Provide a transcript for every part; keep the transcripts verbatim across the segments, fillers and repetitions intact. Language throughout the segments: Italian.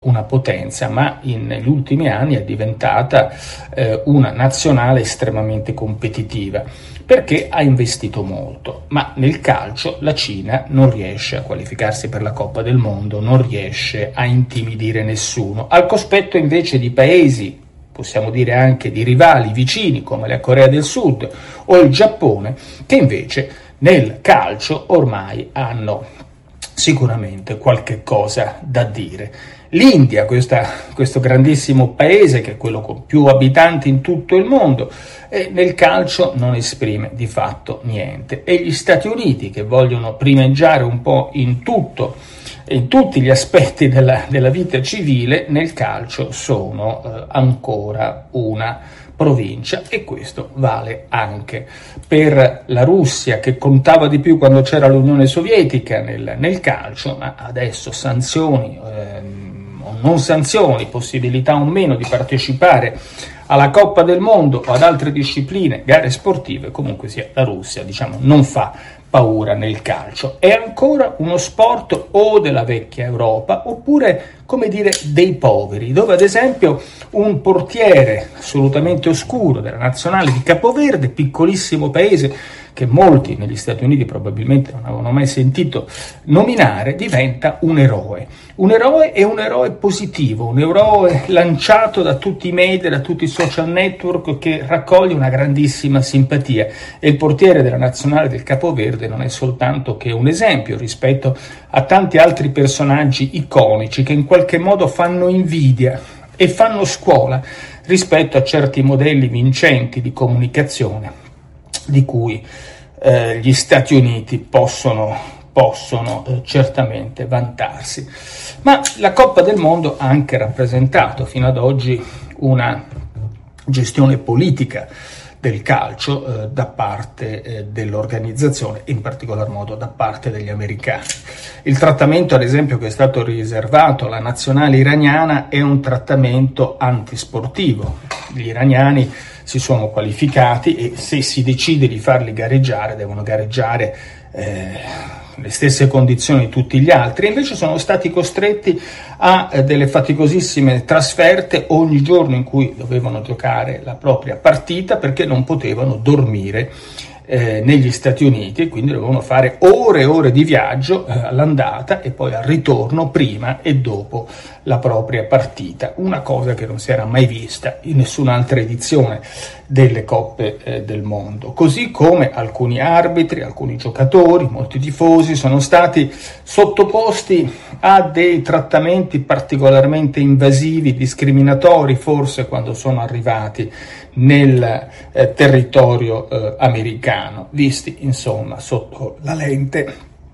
una potenza, ma in, negli ultimi anni è diventata eh, una nazionale estremamente competitiva, perché ha investito molto. Ma nel calcio la Cina non riesce a qualificarsi per la Coppa del Mondo, non riesce a intimidire nessuno, al cospetto invece di paesi, possiamo dire anche di rivali vicini come la Corea del Sud o il Giappone, che invece nel calcio ormai hanno sicuramente qualche cosa da dire. L'India, questa, questo grandissimo paese che è quello con più abitanti in tutto il mondo, e nel calcio non esprime di fatto niente. E gli Stati Uniti, che vogliono primeggiare un po' in tutto, in tutti gli aspetti della, della vita civile, nel calcio sono eh, ancora una provincia, e questo vale anche per la Russia, che contava di più quando c'era l'Unione Sovietica nel, nel calcio, ma adesso sanzioni ehm, o non sanzioni, possibilità o meno di partecipare alla Coppa del Mondo o ad altre discipline, gare sportive, comunque sia la Russia, diciamo, non fa paura nel calcio. È ancora uno sport o della vecchia Europa oppure, come dire, dei poveri, dove ad esempio un portiere assolutamente oscuro della nazionale di Capoverde, piccolissimo paese che molti negli Stati Uniti probabilmente non avevano mai sentito nominare, diventa un eroe. Un eroe è un eroe positivo, un eroe lanciato da tutti i media, da tutti i social network, che raccoglie una grandissima simpatia. E il portiere della nazionale del Capoverde non è soltanto che un esempio rispetto a tanti altri personaggi iconici che in qualche modo fanno invidia e fanno scuola rispetto a certi modelli vincenti di comunicazione di cui eh, gli Stati Uniti possono, possono eh, certamente vantarsi. Ma la Coppa del Mondo ha anche rappresentato fino ad oggi una gestione politica del calcio eh, da parte eh, dell'organizzazione, in particolar modo da parte degli americani. Il trattamento, ad esempio, che è stato riservato alla nazionale iraniana è un trattamento antisportivo. Gli iraniani si sono qualificati e se si decide di farli gareggiare, devono gareggiare eh, le stesse condizioni di tutti gli altri, invece sono stati costretti a eh, delle faticosissime trasferte ogni giorno in cui dovevano giocare la propria partita, perché non potevano dormire eh, negli Stati Uniti, e quindi dovevano fare ore e ore di viaggio eh, all'andata e poi al ritorno, prima e dopo la propria partita, una cosa che non si era mai vista in nessun'altra edizione delle Coppe eh, del Mondo. Così come alcuni arbitri, alcuni giocatori, molti tifosi sono stati sottoposti a dei trattamenti particolarmente invasivi, discriminatori forse, quando sono arrivati nel eh, territorio eh, americano, visti insomma sotto la lente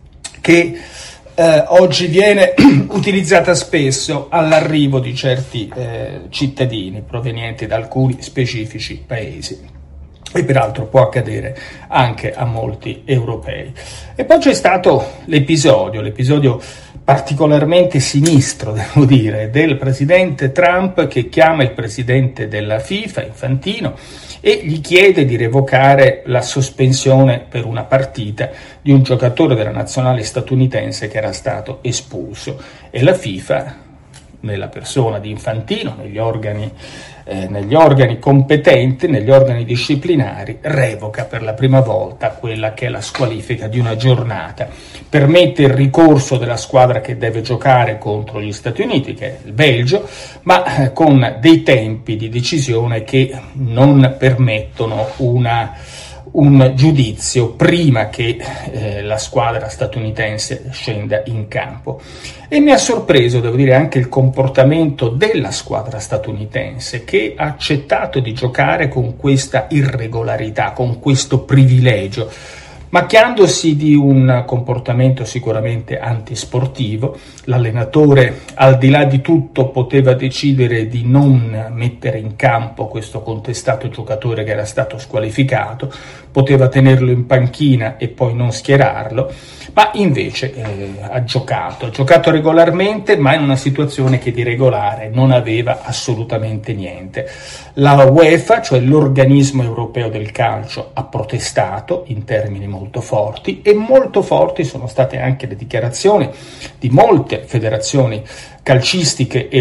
che Eh, oggi viene utilizzata spesso all'arrivo di certi eh, cittadini provenienti da alcuni specifici paesi, e peraltro può accadere anche a molti europei. E poi c'è stato l'episodio, l'episodio particolarmente sinistro, devo dire, del presidente Trump, che chiama il presidente della FIFA, Infantino, e gli chiede di revocare la sospensione per una partita di un giocatore della nazionale statunitense che era stato espulso. E la FIFA, nella persona di Infantino, negli organi, eh, negli organi competenti, negli organi disciplinari, revoca per la prima volta quella che è la squalifica di una giornata, permette il ricorso della squadra che deve giocare contro gli Stati Uniti, che è il Belgio, ma eh, con dei tempi di decisione che non permettono una un giudizio prima che eh, la squadra statunitense scenda in campo. E mi ha sorpreso, devo dire, anche il comportamento della squadra statunitense, che ha accettato di giocare con questa irregolarità, con questo privilegio, macchiandosi di un comportamento sicuramente antisportivo. L'allenatore, al di là di tutto, poteva decidere di non mettere in campo questo contestato giocatore che era stato squalificato, poteva tenerlo in panchina e poi non schierarlo, ma invece eh, ha giocato, ha giocato regolarmente, ma in una situazione che di regolare non aveva assolutamente niente. La UEFA, cioè l'organismo europeo del calcio, ha protestato in termini molto forti, e molto forti sono state anche le dichiarazioni di molte federazioni calcistiche